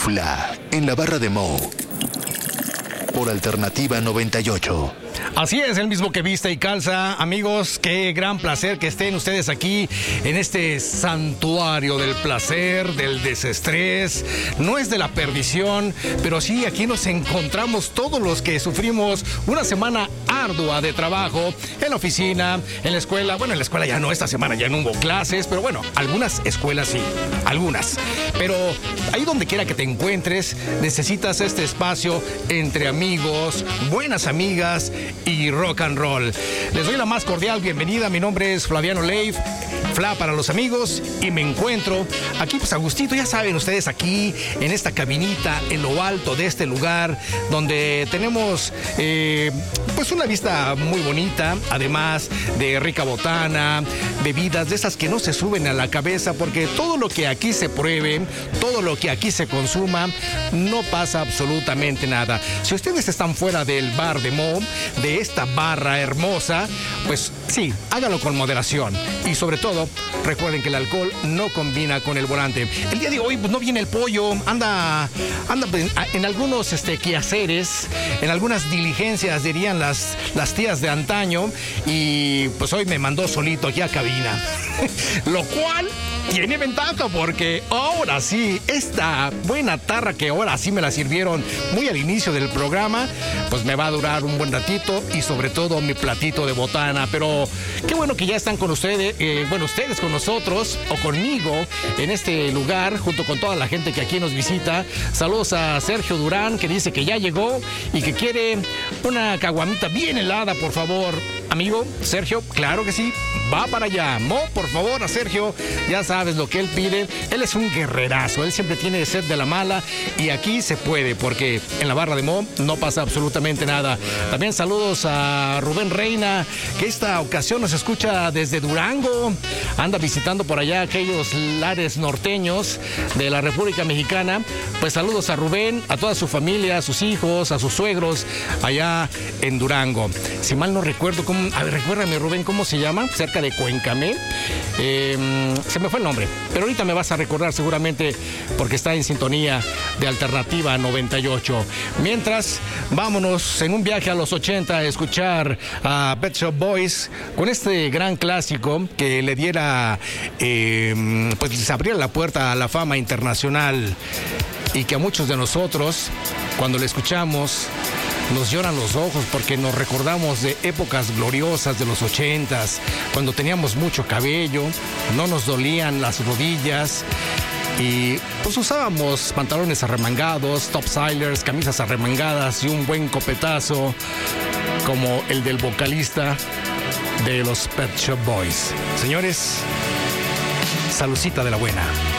Fla, en la barra de Mo, por Alternativa 98. Así es, el mismo que viste y calza. Amigos, qué gran placer que estén ustedes aquí en este santuario del placer, del desestrés. No es de la perdición, pero sí, aquí nos encontramos todos los que sufrimos una semana ardua de trabajo en la oficina, en la escuela. Bueno, en la escuela ya no, esta semana ya no hubo clases, pero bueno, algunas escuelas sí, algunas. Pero ahí donde quiera que te encuentres, necesitas este espacio entre amigos, buenas amigas y rock and roll. Les doy la más cordial bienvenida. Mi nombre es Flaviano Leif, Fla para los amigos, y me encuentro aquí pues a gustito, ya saben ustedes, aquí en esta cabinita en lo alto de este lugar donde tenemos pues una vista muy bonita, además de rica botana, bebidas de esas que no se suben a la cabeza, porque todo lo que aquí se pruebe, todo lo que aquí se consuma, no pasa absolutamente nada. Si ustedes están fuera del bar de Mo, de esta barra hermosa, pues sí, háganlo con moderación y sobre todo recuerden que el alcohol no combina con el volante. El día de hoy pues no viene el pollo, anda en algunos quehaceres, en algunas diligencias dirían las tías de antaño, y pues hoy me mandó solito aquí a cabina. Lo cual tiene ventaja porque ahora sí, esta buena tarra que ahora sí me la sirvieron muy al inicio del programa, pues me va a durar un buen ratito, y sobre todo mi platito de botana. Pero qué bueno que ya están con ustedes, ustedes con nosotros o conmigo en este lugar, junto con toda la gente que aquí nos visita. Saludos a Sergio Durán, que dice que ya llegó y que quiere una caguamita bien helada, por favor. Amigo Sergio, claro que sí, va para allá. Mo, por favor, a Sergio, ya sabes lo que él pide. Él es un guerrerazo, él siempre tiene sed de la mala, y aquí se puede, porque en la barra de Mo no pasa absolutamente nada. También saludos a Rubén Reina, que esta ocasión nos escucha desde Durango, anda visitando por allá aquellos lares norteños de la República Mexicana. Pues saludos a Rubén, a toda su familia, a sus hijos, a sus suegros allá en Durango. Si mal no recuerdo, recuérdame, Rubén, ¿cómo se llama? Cerca de Cuencamé. Se me fue el nombre, pero ahorita me vas a recordar seguramente, porque está en sintonía de Alternativa 98. Mientras, vámonos en un viaje a los 80 a escuchar a Pet Shop Boys con este gran clásico que le diera, pues les abriera la puerta a la fama internacional, y que a muchos de nosotros, cuando le escuchamos, nos lloran los ojos, porque nos recordamos de épocas gloriosas de los 80s, cuando teníamos mucho cabello, no nos dolían las rodillas y pues usábamos pantalones arremangados, topsiders, camisas arremangadas y un buen copetazo como el del vocalista de los Pet Shop Boys. Señores, salucita de la buena.